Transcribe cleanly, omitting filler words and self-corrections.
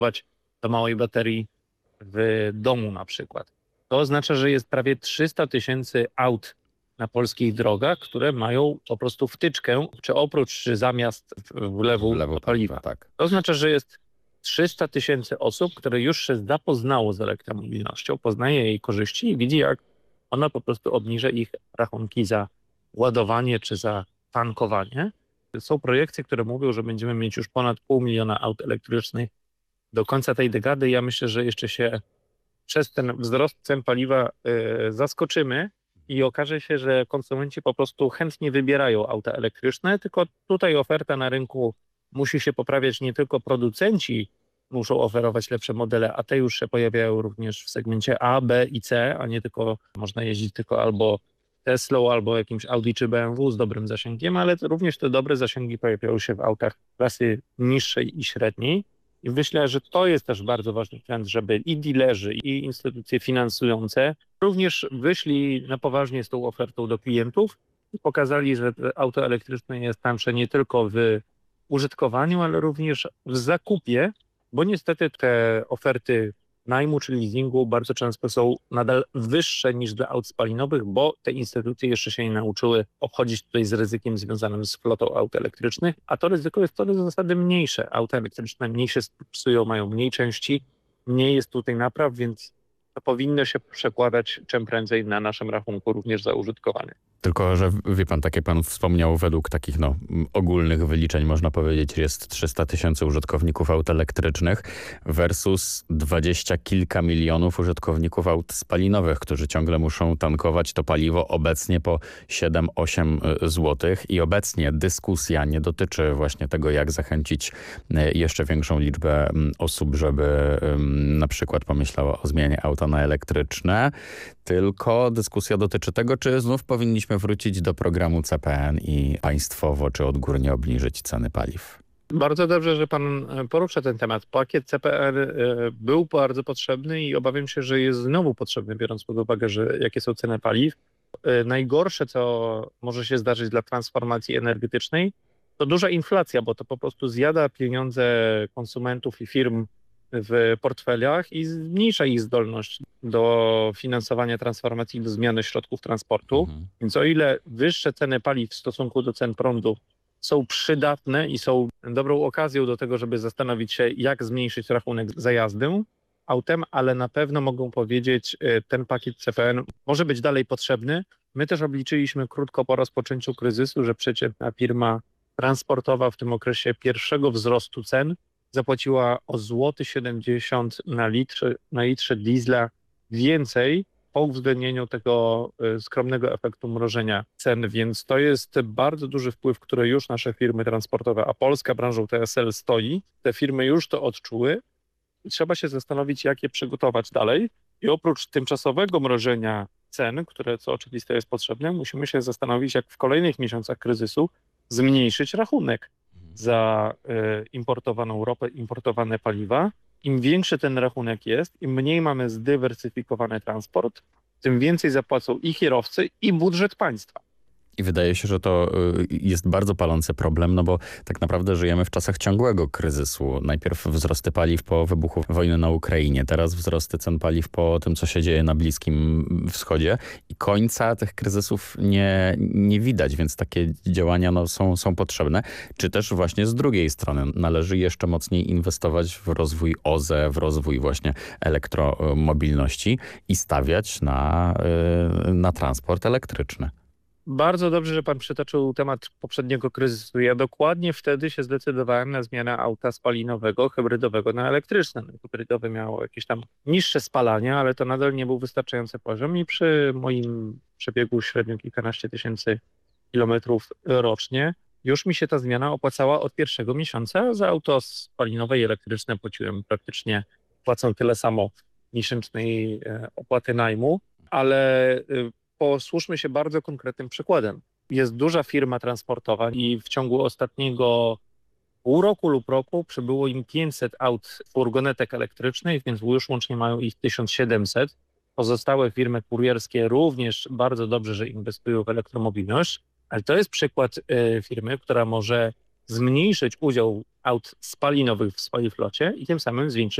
do małej baterii w domu na przykład. To oznacza, że jest prawie 300 000 aut na polskich drogach, które mają po prostu wtyczkę, czy oprócz, czy zamiast wlewu paliwa. Tak. To oznacza, że jest 300 000 osób, które już się zapoznało z elektromobilnością, poznaje jej korzyści i widzi, jak ona po prostu obniża ich rachunki za ładowanie czy za tankowanie. Są projekcje, które mówią, że będziemy mieć już ponad 500 000 aut elektrycznych do końca tej dekady. Ja myślę, że jeszcze się przez ten wzrost cen paliwa zaskoczymy i okaże się, że konsumenci po prostu chętnie wybierają auta elektryczne, tylko tutaj oferta na rynku musi się poprawiać, nie tylko producenci muszą oferować lepsze modele, a te już się pojawiają również w segmencie A, B i C, a nie tylko można jeździć tylko albo Teslą, albo jakimś Audi czy BMW z dobrym zasięgiem, ale również te dobre zasięgi pojawiają się w autach klasy niższej i średniej. I myślę, że to jest też bardzo ważny trend, żeby i dealerzy, i instytucje finansujące również wyszli na poważnie z tą ofertą do klientów i pokazali, że auto elektryczne jest tańsze nie tylko w użytkowaniu, ale również w zakupie, bo niestety te oferty najmu czy leasingu bardzo często są nadal wyższe niż dla aut spalinowych, bo te instytucje jeszcze się nie nauczyły obchodzić tutaj z ryzykiem związanym z flotą aut elektrycznych, a to ryzyko jest co do zasady mniejsze. Auta elektryczne mniej się psują, mają mniej części, mniej jest tutaj napraw, więc to powinno się przekładać czym prędzej na naszym rachunku również za użytkowanie. Tylko, że wie pan, tak jak pan wspomniał, według takich ogólnych wyliczeń można powiedzieć, jest 300 000 użytkowników aut elektrycznych versus 20 kilka milionów użytkowników aut spalinowych, którzy ciągle muszą tankować to paliwo obecnie po 7-8 zł. I obecnie dyskusja nie dotyczy właśnie tego, jak zachęcić jeszcze większą liczbę osób, żeby na przykład pomyślała o zmianie auta na elektryczne, tylko dyskusja dotyczy tego, czy znów powinniśmy wrócić do programu CPN i państwowo czy odgórnie obniżyć ceny paliw. Bardzo dobrze, że pan porusza ten temat. Pakiet CPN był bardzo potrzebny i obawiam się, że jest znowu potrzebny, biorąc pod uwagę, że jakie są ceny paliw. Najgorsze, co może się zdarzyć dla transformacji energetycznej, to duża inflacja, bo to po prostu zjada pieniądze konsumentów i firm w portfeliach i zmniejsza ich zdolność do finansowania transformacji, do zmiany środków transportu. Więc o ile wyższe ceny paliw w stosunku do cen prądu są przydatne i są dobrą okazją do tego, żeby zastanowić się, jak zmniejszyć rachunek za jazdę autem, ale na pewno mogą powiedzieć, ten pakiet CPN może być dalej potrzebny. My też obliczyliśmy krótko po rozpoczęciu kryzysu, że przeciętna firma transportowa w tym okresie pierwszego wzrostu cen zapłaciła o 0,70 zł na litrze diesla więcej po uwzględnieniu tego skromnego efektu mrożenia cen, więc to jest bardzo duży wpływ, który już nasze firmy transportowe, a Polska branżą TSL stoi. Te firmy już to odczuły i trzeba się zastanowić, jak je przygotować dalej. I oprócz tymczasowego mrożenia cen, które co oczywiste jest potrzebne, musimy się zastanowić, jak w kolejnych miesiącach kryzysu zmniejszyć rachunek za importowaną ropę, importowane paliwa. Im większy ten rachunek jest, im mniej mamy zdywersyfikowany transport, tym więcej zapłacą i kierowcy, i budżet państwa. I wydaje się, że to jest bardzo palący problem, no bo tak naprawdę żyjemy w czasach ciągłego kryzysu. Najpierw wzrosty paliw po wybuchu wojny na Ukrainie, teraz wzrosty cen paliw po tym, co się dzieje na Bliskim Wschodzie i końca tych kryzysów nie widać, więc takie działania są potrzebne. Czy też właśnie z drugiej strony należy jeszcze mocniej inwestować w rozwój OZE, w rozwój właśnie elektromobilności i stawiać na transport elektryczny. Bardzo dobrze, że pan przytoczył temat poprzedniego kryzysu. Ja dokładnie wtedy się zdecydowałem na zmianę auta spalinowego, hybrydowego na elektryczne. Hybrydowy miał jakieś tam niższe spalanie, ale to nadal nie był wystarczający poziom i przy moim przebiegu średnio kilkanaście tysięcy kilometrów rocznie już mi się ta zmiana opłacała od pierwszego miesiąca. Za auto spalinowe i elektryczne płacą tyle samo miesięcznej opłaty najmu, ale posłużmy się bardzo konkretnym przykładem. Jest duża firma transportowa i w ciągu ostatniego pół roku lub roku przybyło im 500 aut furgonetek elektrycznych, więc już łącznie mają ich 1700. Pozostałe firmy kurierskie również bardzo dobrze, że inwestują w elektromobilność, ale to jest przykład firmy, która może zmniejszyć udział aut spalinowych w swojej flocie i tym samym zwiększyć